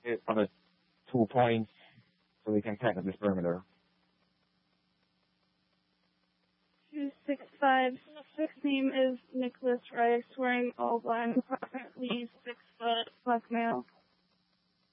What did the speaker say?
it on the 2 points so we can tighten up this perimeter. 265. Name is Nicholas Rice, wearing all black, approximately 6 foot, black male.